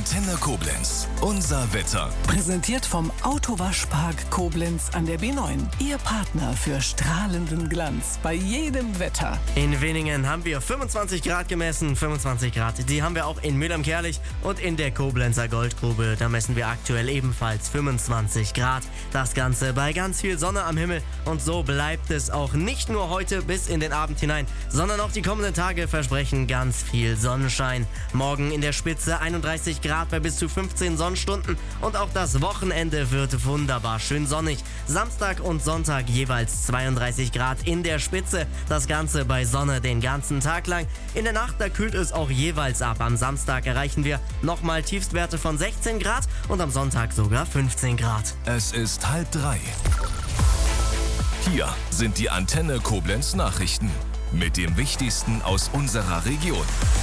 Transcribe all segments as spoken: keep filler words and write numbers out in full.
Antenne Koblenz. Unser Wetter. Präsentiert vom Autowaschpark Koblenz an der B neun. Ihr Partner für strahlenden Glanz bei jedem Wetter. In Wenningen haben wir fünfundzwanzig Grad gemessen. fünfundzwanzig Grad, die haben wir auch in Mülheim-Kerlich und in der Koblenzer Goldgrube. Da messen wir aktuell ebenfalls fünfundzwanzig Grad. Das Ganze bei ganz viel Sonne am Himmel. Und so bleibt es auch nicht nur heute bis in den Abend hinein, sondern auch die kommenden Tage versprechen ganz viel Sonnenschein. Morgen in der Spitze einunddreißig Grad bei bis zu fünfzehn Sonnenstunden und auch das Wochenende wird wunderbar schön sonnig. Samstag und Sonntag jeweils zweiunddreißig Grad in der Spitze, das Ganze bei Sonne den ganzen Tag lang. In der Nacht, da kühlt es auch jeweils ab. Am Samstag erreichen wir nochmal Tiefstwerte von sechzehn Grad und am Sonntag sogar fünfzehn Grad. Es ist halb drei. Hier sind die Antenne Koblenz Nachrichten mit dem Wichtigsten aus unserer Region.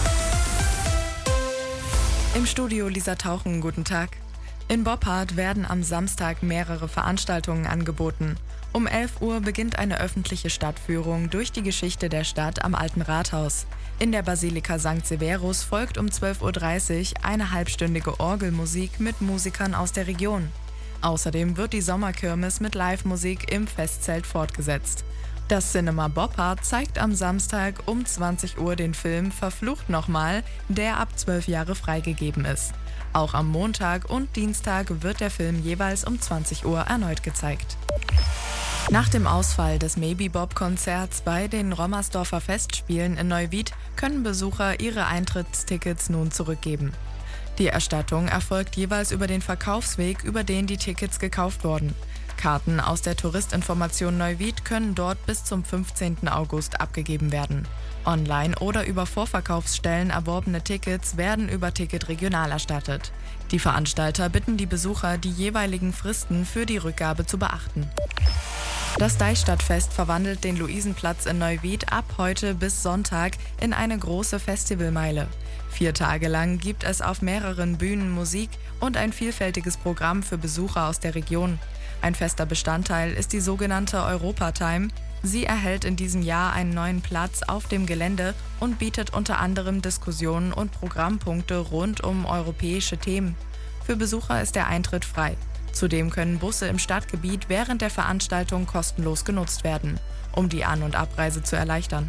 Im Studio Lisa Tauchen, guten Tag. In Boppard werden am Samstag mehrere Veranstaltungen angeboten. Um elf Uhr beginnt eine öffentliche Stadtführung durch die Geschichte der Stadt am Alten Rathaus. In der Basilika Sankt Severus folgt um zwölf Uhr dreißig eine halbstündige Orgelmusik mit Musikern aus der Region. Außerdem wird die Sommerkirmes mit Live-Musik im Festzelt fortgesetzt. Das Cinema Boppard zeigt am Samstag um zwanzig Uhr den Film Verflucht nochmal, der ab zwölf Jahre freigegeben ist. Auch am Montag und Dienstag wird der Film jeweils um zwanzig Uhr erneut gezeigt. Nach dem Ausfall des Maybe-Bob-Konzerts bei den Rommersdorfer Festspielen in Neuwied können Besucher ihre Eintrittstickets nun zurückgeben. Die Erstattung erfolgt jeweils über den Verkaufsweg, über den die Tickets gekauft wurden. Karten aus der Touristinformation Neuwied können dort bis zum fünfzehnten August abgegeben werden. Online oder über Vorverkaufsstellen erworbene Tickets werden über Ticket Regional erstattet. Die Veranstalter bitten die Besucher, die jeweiligen Fristen für die Rückgabe zu beachten. Das Deichstadtfest verwandelt den Luisenplatz in Neuwied ab heute bis Sonntag in eine große Festivalmeile. Vier Tage lang gibt es auf mehreren Bühnen Musik und ein vielfältiges Programm für Besucher aus der Region. Ein fester Bestandteil ist die sogenannte Europatime. Sie erhält in diesem Jahr einen neuen Platz auf dem Gelände und bietet unter anderem Diskussionen und Programmpunkte rund um europäische Themen. Für Besucher ist der Eintritt frei. Zudem können Busse im Stadtgebiet während der Veranstaltung kostenlos genutzt werden, um die An- und Abreise zu erleichtern.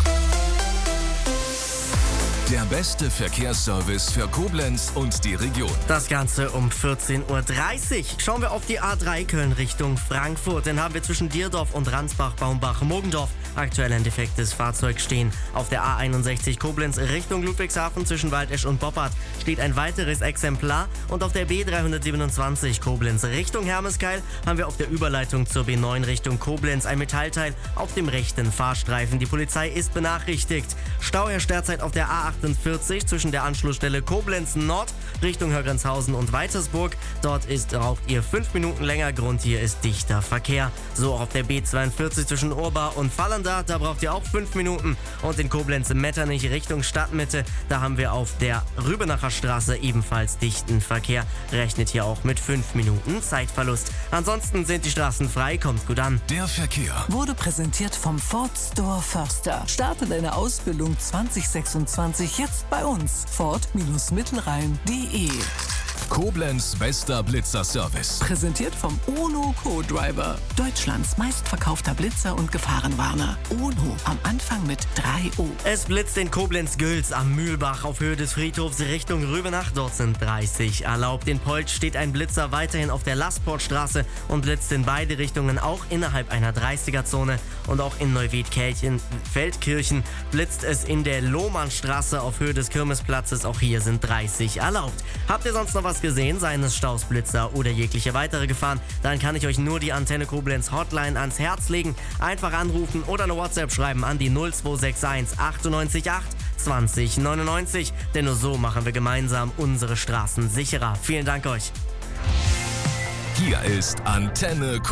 Der beste Verkehrsservice für Koblenz und die Region. Das Ganze um vierzehn Uhr dreißig. Schauen wir auf die A drei Köln Richtung Frankfurt. Dann haben wir zwischen Dierdorf und Ransbach-Baumbach-Mogendorf aktuell ein defektes Fahrzeug stehen. Auf der A einundsechzig Koblenz Richtung Ludwigshafen zwischen Waldesch und Boppard steht ein weiteres Exemplar. Und auf der B dreihundertsiebenundzwanzig Koblenz Richtung Hermeskeil haben wir auf der Überleitung zur B neun Richtung Koblenz ein Metallteil auf dem rechten Fahrstreifen. Die Polizei ist benachrichtigt. Stau herrscht derzeit auf der A achtundvierzig zwischen der Anschlussstelle Koblenz Nord Richtung Hörgrenzhausen und Weitersburg. Dort ist, braucht ihr fünf Minuten länger. Grund hier ist dichter Verkehr. So auch auf der B zweiundvierzig zwischen Urbar und Fallanda. Da braucht ihr auch fünf Minuten. Und in Koblenz-Metternich Richtung Stadtmitte. Da haben wir auf der Rübenacher Straße ebenfalls dichten Verkehr. Rechnet hier auch mit fünf Minuten Zeitverlust. Ansonsten sind die Straßen frei. Kommt gut an. Der Verkehr Wurde präsentiert vom Ford Store Förster. Starte deine Ausbildung zwanzig sechsundzwanzig jetzt bei uns. Ford-Mittelrhein punkt de. Koblenz bester Blitzerservice. Präsentiert vom UNO Co-Driver. Deutschlands meistverkaufter Blitzer und Gefahrenwarner. UNO am Anfang mit drei O. Es blitzt in Koblenz-Gülz am Mühlbach auf Höhe des Friedhofs Richtung Rübenach. Dort sind dreißig erlaubt. In Polch steht ein Blitzer weiterhin auf der Lastportstraße und blitzt in beide Richtungen, auch innerhalb einer dreißiger-Zone. Und auch in Neuwied-Feldkirchen blitzt es in der Lohmannstraße auf Höhe des Kirmesplatzes. Auch hier sind dreißig erlaubt. Habt ihr sonst noch was gesehen, seien es Staus, Blitzer oder jegliche weitere Gefahren, dann kann ich euch nur die Antenne Koblenz Hotline ans Herz legen. Einfach anrufen oder eine WhatsApp schreiben an die null zwei sechs eins achtundneunzig acht zwanzig neunundneunzig, denn nur so machen wir gemeinsam unsere Straßen sicherer. Vielen Dank euch. Hier ist Antenne